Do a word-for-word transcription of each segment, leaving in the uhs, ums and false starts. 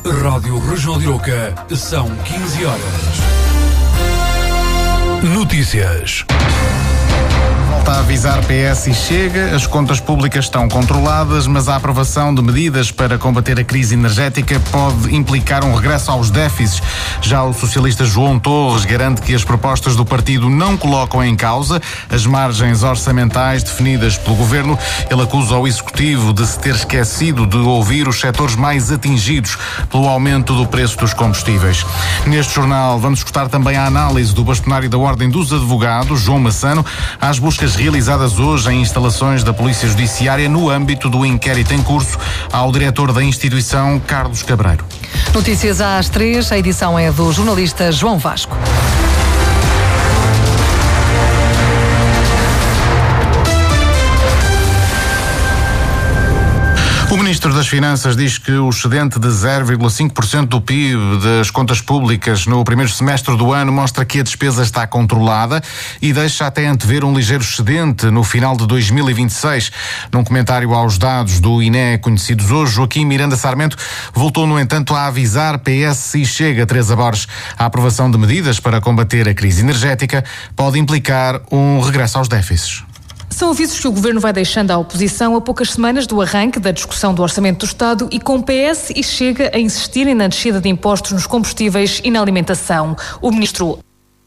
Rádio Regional de Aroca, são quinze horas. Notícias. Volta a avisar P S e Chega, as contas públicas estão controladas, mas a aprovação de medidas para combater a crise energética pode implicar um regresso aos déficits. Já o socialista João Torres garante que as propostas do partido não colocam em causa as margens orçamentais definidas pelo governo. Ele acusa o executivo de se ter esquecido de ouvir os setores mais atingidos pelo aumento do preço dos combustíveis. Neste jornal vamos escutar também a análise do bastonário da Ordem dos Advogados, João Massano, às buscas realizadas hoje em instalações da Polícia Judiciária no âmbito do inquérito em curso ao diretor da instituição, Carlos Cabreiro. Notícias às três, a edição é do jornalista João Vasco. O Ministro das Finanças diz que o excedente de zero vírgula cinco por cento do P I B das contas públicas no primeiro semestre do ano mostra que a despesa está controlada e deixa até antever um ligeiro excedente no final de dois mil e vinte e seis. Num comentário aos dados do I N E conhecidos hoje, Joaquim Miranda Sarmento voltou, no entanto, a avisar P S e Chega, Teresa Borges. A aprovação de medidas para combater a crise energética pode implicar um regresso aos déficits. São avisos que o Governo vai deixando à oposição a poucas semanas do arranque da discussão do Orçamento do Estado e com P S e Chega a insistirem na descida de impostos nos combustíveis e na alimentação. O Ministro...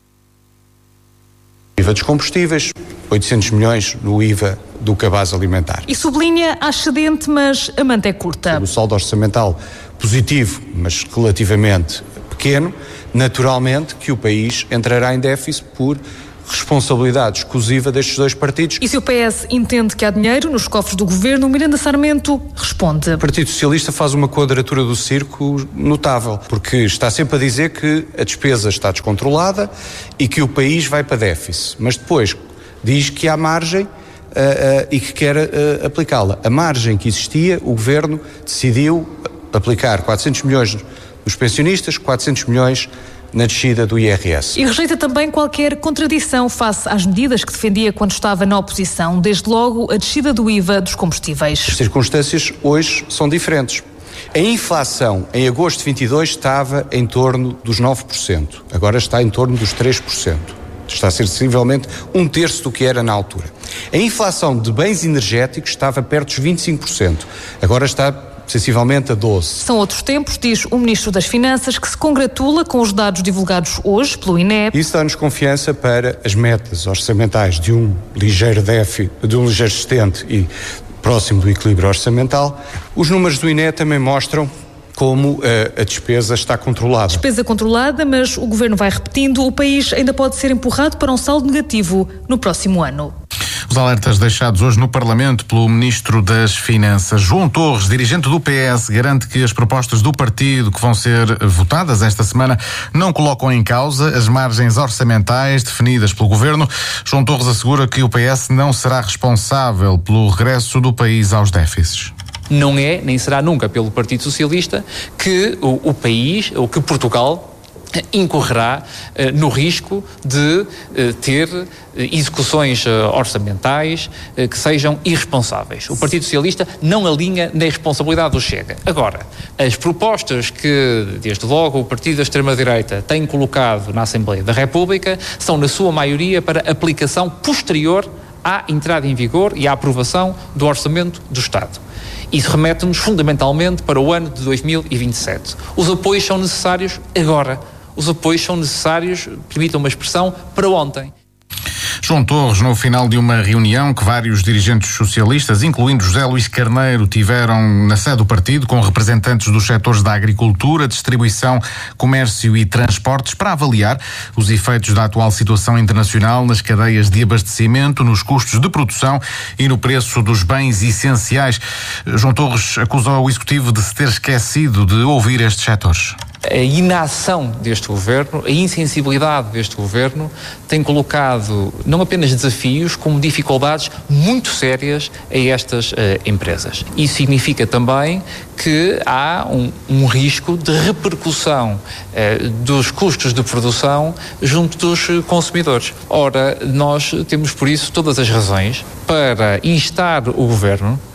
I V A dos combustíveis, oitocentos milhões no I V A do cabaz alimentar. E sublinha a excedente, mas a manta é curta. O saldo orçamental positivo, mas relativamente pequeno, naturalmente que o país entrará em déficit por responsabilidade exclusiva destes dois partidos. E se o P S entende que há dinheiro nos cofres do Governo, Miranda Sarmento responde. O Partido Socialista faz uma quadratura do círculo notável, porque está sempre a dizer que a despesa está descontrolada e que o país vai para déficit, mas depois diz que há margem uh, uh, e que quer uh, aplicá-la. A margem que existia, o Governo decidiu aplicar quatrocentos milhões nos pensionistas, quatrocentos milhões na descida do I R S. E rejeita também qualquer contradição face às medidas que defendia quando estava na oposição, desde logo a descida do I V A dos combustíveis. As circunstâncias hoje são diferentes. A inflação em agosto de vinte e dois estava em torno dos nove por cento, agora está em torno dos três por cento. Está a ser sensivelmente um terço do que era na altura. A inflação de bens energéticos estava perto dos vinte e cinco por cento, agora está sensivelmente a doze por cento. São outros tempos, diz o Ministro das Finanças, que se congratula com os dados divulgados hoje pelo I N E. Isso dá-nos confiança para as metas orçamentais de um ligeiro déficit, de um ligeiro excedente e próximo do equilíbrio orçamental. Os números do I N E também mostram como uh, a despesa está controlada. Despesa controlada, mas o Governo vai repetindo, o país ainda pode ser empurrado para um saldo negativo no próximo ano. Os alertas deixados hoje no Parlamento pelo Ministro das Finanças. João Torres, dirigente do P S, garante que as propostas do partido que vão ser votadas esta semana não colocam em causa as margens orçamentais definidas pelo Governo. João Torres assegura que o P S não será responsável pelo regresso do país aos déficits. Não é, nem será nunca pelo Partido Socialista que o, o país, ou que Portugal, incorrerá uh, no risco de uh, ter uh, execuções uh, orçamentais uh, que sejam irresponsáveis. O Partido Socialista não alinha na responsabilidade do Chega. Agora, as propostas que, desde logo, o Partido da Extrema-Direita tem colocado na Assembleia da República são, na sua maioria, para aplicação posterior à entrada em vigor e à aprovação do Orçamento do Estado. Isso remete-nos fundamentalmente para o ano de dois mil e vinte e sete. Os apoios são necessários agora. Os apoios são necessários, permitam uma expressão, para ontem. João Torres, no final de uma reunião que vários dirigentes socialistas, incluindo José Luís Carneiro, tiveram na sede do partido com representantes dos setores da agricultura, distribuição, comércio e transportes para avaliar os efeitos da atual situação internacional nas cadeias de abastecimento, nos custos de produção e no preço dos bens essenciais. João Torres acusa o Executivo de se ter esquecido de ouvir estes setores. A inação deste governo, a insensibilidade deste governo tem colocado não apenas desafios, como dificuldades muito sérias a estas uh, empresas. Isso significa também que há um, um risco de repercussão uh, dos custos de produção junto dos consumidores. Ora, nós temos por isso todas as razões para instar o governo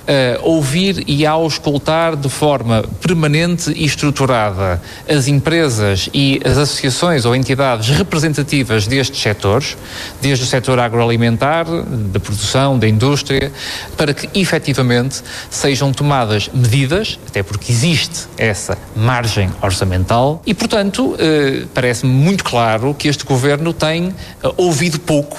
ouvir e a auscultar de forma permanente e estruturada as empresas e as associações ou entidades representativas destes setores, desde o setor agroalimentar, da produção, da indústria, para que efetivamente sejam tomadas medidas, até porque existe essa margem orçamental e, portanto, eh, parece-me muito claro que este governo tem eh, ouvido pouco.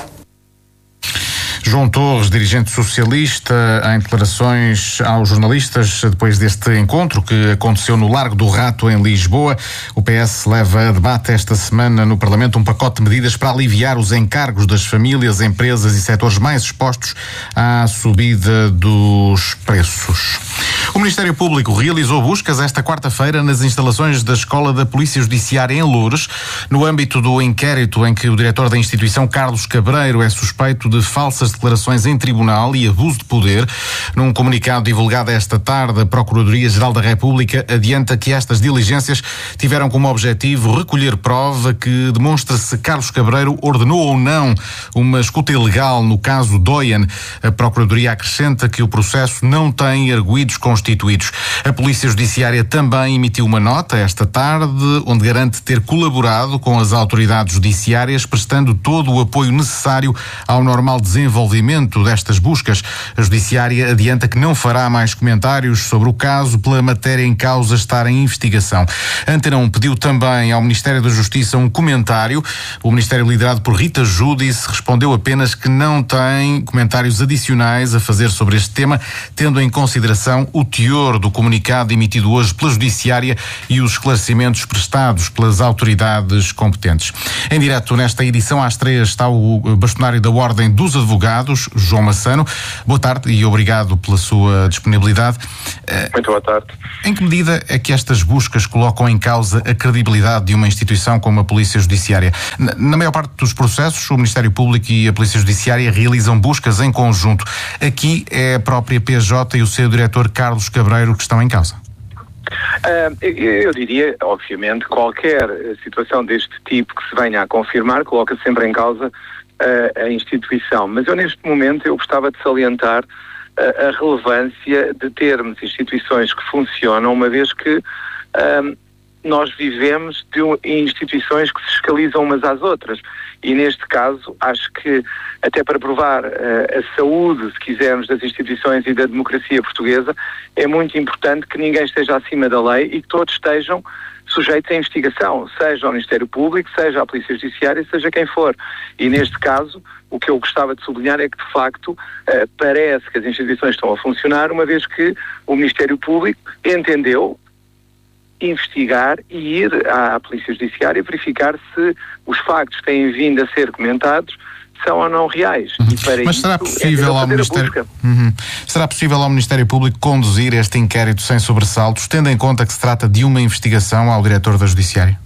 João Torres, dirigente socialista, em declarações aos jornalistas depois deste encontro que aconteceu no Largo do Rato, em Lisboa. O P S leva a debate esta semana no Parlamento um pacote de medidas para aliviar os encargos das famílias, empresas e setores mais expostos à subida dos preços. O Ministério Público realizou buscas esta quarta-feira nas instalações da Escola da Polícia Judiciária em Loures, no âmbito do inquérito em que o diretor da instituição, Carlos Cabreiro, é suspeito de falsas declarações em tribunal e abuso de poder. Num comunicado divulgado esta tarde, a Procuradoria-Geral da República adianta que estas diligências tiveram como objetivo recolher prova que demonstra se Carlos Cabreiro ordenou ou não uma escuta ilegal no caso Doyen. A Procuradoria acrescenta que o processo não tem arguidos constituídos. A Polícia Judiciária também emitiu uma nota esta tarde, onde garante ter colaborado com as autoridades judiciárias, prestando todo o apoio necessário ao normal desenvolvimento destas buscas. A Judiciária adianta que não fará mais comentários sobre o caso pela matéria em causa estar em investigação. A Antena um pediu também ao Ministério da Justiça um comentário. O Ministério, liderado por Rita Giudice, respondeu apenas que não tem comentários adicionais a fazer sobre este tema, tendo em consideração o teor do comunicado emitido hoje pela Judiciária e os esclarecimentos prestados pelas autoridades competentes. Em direto nesta edição às três está o bastonário da Ordem dos Advogados, João Massano. Boa tarde e obrigado pela sua disponibilidade. Muito boa tarde. Em que medida é que estas buscas colocam em causa a credibilidade de uma instituição como a Polícia Judiciária? Na maior parte dos processos, o Ministério Público e a Polícia Judiciária realizam buscas em conjunto. Aqui é a própria P J e o seu diretor Carlos Cabreiro que estão em causa. Uh, eu diria, obviamente, qualquer situação deste tipo que se venha a confirmar coloca sempre em causa uh, a instituição. Mas eu, neste momento, eu gostava de salientar uh, a relevância de termos instituições que funcionam, uma vez que uh, nós vivemos de instituições que se fiscalizam umas às outras. E, neste caso, acho que, até para provar uh, a saúde, se quisermos, das instituições e da democracia portuguesa, é muito importante que ninguém esteja acima da lei e que todos estejam sujeitos à investigação, seja o Ministério Público, seja a Polícia Judiciária, seja quem for. E, neste caso, o que eu gostava de sublinhar é que, de facto, uh, parece que as instituições estão a funcionar, uma vez que o Ministério Público entendeu investigar e ir à Polícia Judiciária verificar se os factos que têm vindo a ser comentados são ou não reais. Uhum. E para Mas será possível é ao Ministério... Uhum. Será possível ao Ministério Público conduzir este inquérito sem sobressaltos, tendo em conta que se trata de uma investigação ao diretor da Judiciária?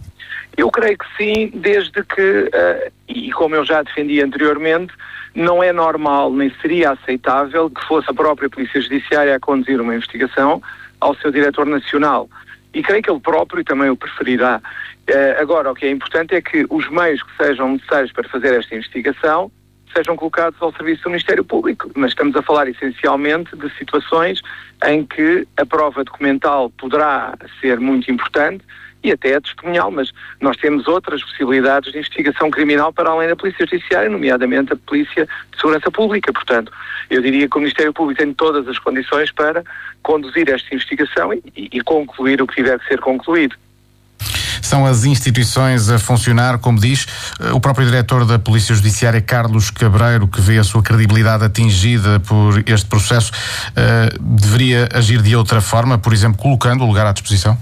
Eu creio que sim, desde que, uh, e como eu já defendi anteriormente, não é normal nem seria aceitável que fosse a própria Polícia Judiciária a conduzir uma investigação ao seu diretor nacional. E creio que ele próprio também o preferirá. Uh, agora, o que é importante é que os meios que sejam necessários para fazer esta investigação sejam colocados ao serviço do Ministério Público. Mas estamos a falar essencialmente de situações em que a prova documental poderá ser muito importante e até testemunhal, mas nós temos outras possibilidades de investigação criminal para além da Polícia Judiciária, nomeadamente a Polícia de Segurança Pública. Portanto, eu diria que o Ministério Público tem todas as condições para conduzir esta investigação e, e concluir o que tiver que ser concluído. São as instituições a funcionar, como diz o próprio diretor da Polícia Judiciária, Carlos Cabreiro, que vê a sua credibilidade atingida por este processo, uh, deveria agir de outra forma, por exemplo, colocando o lugar à disposição?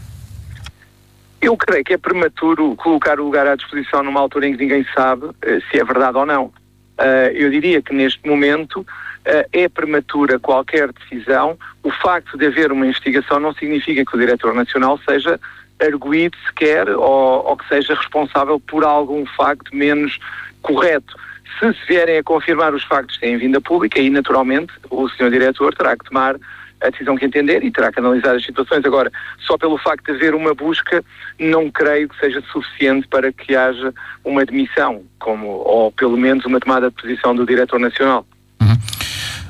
Eu creio que é prematuro colocar o lugar à disposição numa altura em que ninguém sabe uh, se é verdade ou não. Uh, eu diria que neste momento uh, é prematura qualquer decisão. O facto de haver uma investigação não significa que o Diretor Nacional seja arguído sequer ou, ou que seja responsável por algum facto menos correto. Se se vierem a confirmar os factos que têm vindo a público, aí naturalmente o senhor Diretor terá que tomar a decisão que entender e terá que analisar as situações. Agora, só pelo facto de haver uma busca, não creio que seja suficiente para que haja uma demissão, como, ou pelo menos uma tomada de posição do Diretor Nacional. Uhum.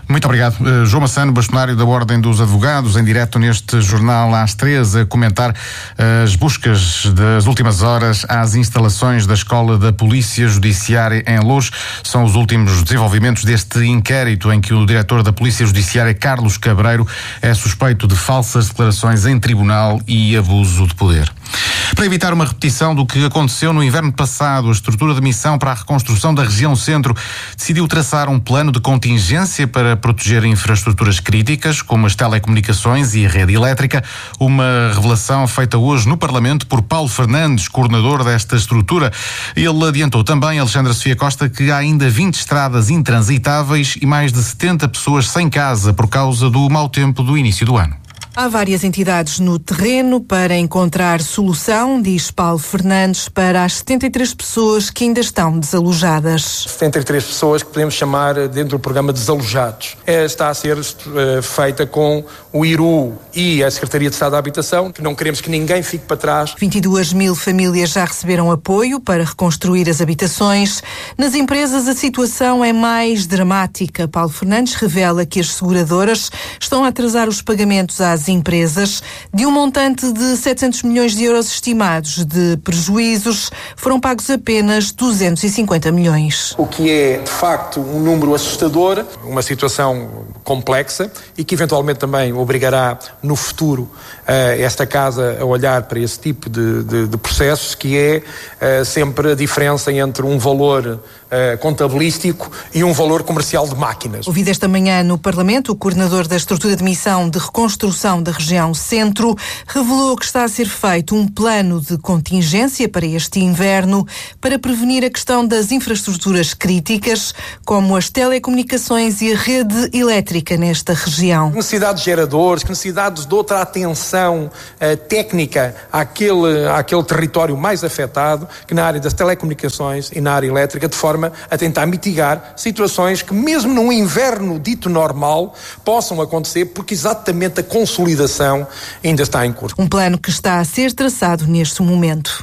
Muito obrigado. Uh, João Massano, bastonário da Ordem dos Advogados, em direto neste jornal às três, a comentar uh, as buscas das últimas horas às instalações da Escola da Polícia Judiciária em Loures. São os últimos desenvolvimentos deste inquérito em que o diretor da Polícia Judiciária, Carlos Cabreiro, é suspeito de falsas declarações em tribunal e abuso de poder. Para evitar uma repetição do que aconteceu no inverno passado, a estrutura de missão para a reconstrução da região centro decidiu traçar um plano de contingência para proteger infraestruturas críticas, como as telecomunicações e a rede elétrica. Uma revelação feita hoje no Parlamento por Paulo Fernandes, coordenador desta estrutura. Ele adiantou também, Alexandra Sofia Costa, que há ainda vinte estradas intransitáveis e mais de setenta pessoas sem casa por causa do mau tempo do início do ano. Há várias entidades no terreno para encontrar solução, diz Paulo Fernandes, para as setenta e três pessoas que ainda estão desalojadas. setenta e três pessoas que podemos chamar dentro do programa desalojados. É, está a ser uh, feita com o I R U e a Secretaria de Estado da Habitação, que não queremos que ninguém fique para trás. vinte e duas mil famílias já receberam apoio para reconstruir as habitações. Nas empresas a situação é mais dramática. Paulo Fernandes revela que as seguradoras estão a atrasar os pagamentos às empresas. De um montante de setecentos milhões de euros estimados de prejuízos, foram pagos apenas duzentos e cinquenta milhões. O que é, de facto, um número assustador, uma situação complexa e que eventualmente também obrigará no futuro uh, esta casa a olhar para esse tipo de, de, de processos, que é uh, sempre a diferença entre um valor uh, contabilístico e um valor comercial de máquinas. Ouvido esta manhã no Parlamento, o coordenador da estrutura de missão de reconstrução da região centro revelou que está a ser feito um plano de contingência para este inverno para prevenir a questão das infraestruturas críticas, como as telecomunicações e a rede elétrica nesta região. Necessidades de geradores, necessidades de outra atenção uh, técnica àquele, àquele território mais afetado, que na área das telecomunicações e na área elétrica, de forma a tentar mitigar situações que mesmo num inverno dito normal possam acontecer, porque exatamente a consolidação ainda está em curso. Um plano que está a ser traçado neste momento.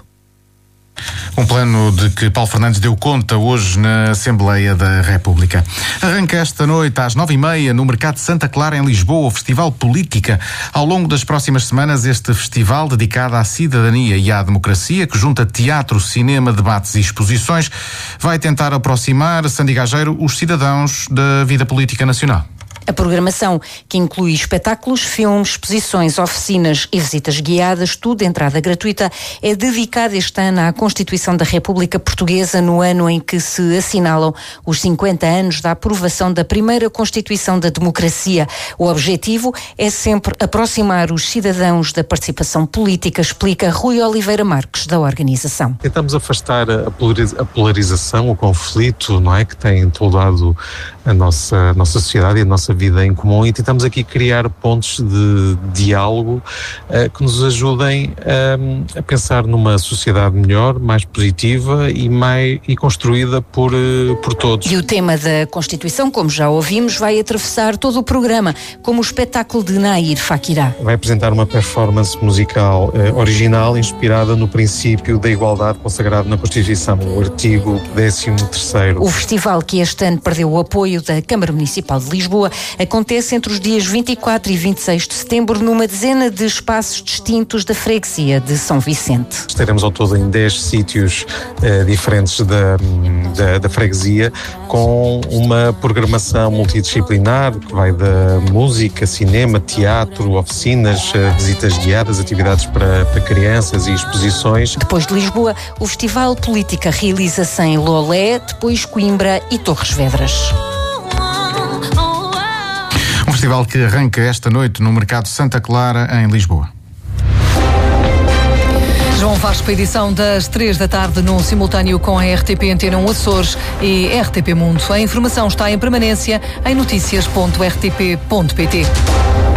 Um plano de que Paulo Fernandes deu conta hoje na Assembleia da República. Arranca esta noite às nove e meia no Mercado de Santa Clara, em Lisboa, o Festival Política. Ao longo das próximas semanas, este festival dedicado à cidadania e à democracia, que junta teatro, cinema, debates e exposições, vai tentar aproximar, Sandy Gageiro, os cidadãos da vida política nacional. A programação, que inclui espetáculos, filmes, exposições, oficinas e visitas guiadas, tudo de entrada gratuita, é dedicada este ano à Constituição da República Portuguesa, no ano em que se assinalam os cinquenta anos da aprovação da primeira Constituição da democracia. O objetivo é sempre aproximar os cidadãos da participação política, explica Rui Oliveira Marques, da organização. Tentamos afastar a polarização, o conflito, não é, que tem entoldado a nossa, a nossa sociedade e a nossa vida em comum, e tentamos aqui criar pontos de diálogo uh, que nos ajudem uh, a pensar numa sociedade melhor, mais positiva e, mais, e construída por, uh, por todos. E o tema da Constituição, como já ouvimos, vai atravessar todo o programa, como o espetáculo de Nair Fakirá. Vai apresentar uma performance musical uh, original, inspirada no princípio da igualdade consagrado na Constituição, o artigo décimo terceiro. O festival, que este ano perdeu o apoio da Câmara Municipal de Lisboa, acontece entre os dias vinte e quatro e vinte e seis de setembro numa dezena de espaços distintos da freguesia de São Vicente. Estaremos ao todo em dez sítios eh, diferentes da, da, da freguesia, com uma programação multidisciplinar que vai da música, cinema, teatro, oficinas, visitas guiadas, atividades para, para crianças e exposições. Depois de Lisboa, o Festival Política realiza-se em Lolé, depois Coimbra e Torres Vedras. Um festival que arranca esta noite no Mercado Santa Clara, em Lisboa. João Vasco, edição das três da tarde, num simultâneo com a R T P Antena um Açores e R T P Mundo. A informação está em permanência em notícias ponto r t p ponto p t.